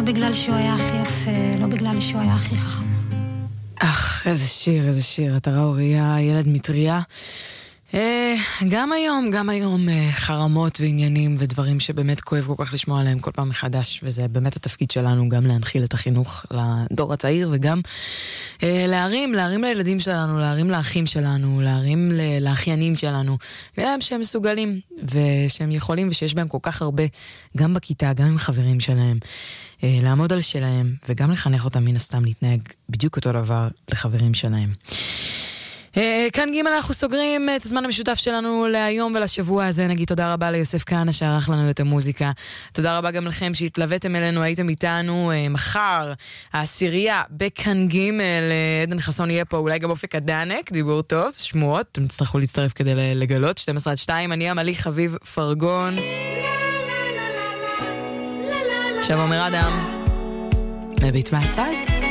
בגלל שהוא היה הכי יפה, לא בגלל שהוא היה הכי חכם. איזה שיר, איזה שיר. אתה ראה אוריה, ילד מטריה. גם היום חרמות ועניינים ודברים שבאמת כואב כל כך לשמוע עליהם כל פעם מחדש, וזה באמת התפקיד שלנו גם להנחיל את החינוך לדור הצעיר, וגם להרים לילדים שלנו, להרים לאחים שלנו, להרים לאחיינים שלנו, להם שהם מסוגלים ושהם יכולים ושיש בהם כל כך הרבה, גם בכיתה, גם עם חברים שלהם, לעמוד על שלהם וגם לחנך אותם מן הסתם להתנהג בדיוק אותו דבר לחברים שלהם. כאן ג' אנחנו סוגרים את הזמן המשותף שלנו להיום ולשבוע הזה. נגיד תודה רבה ליוסף כהנא שערך לנו את המוזיקה. תודה רבה גם לכם שהתלוויתם אלינו, הייתם איתנו. מחר העשירייה בכאן ג' עדן חסון יהיה פה, אולי גם אופק הדנק, דיבור טוב, שמועות, אתם תצטרכו להצטרף כדי לגלות. 12-2, אני עמלי חביב פרגון. עכשיו אומר אדם מביט מהצד.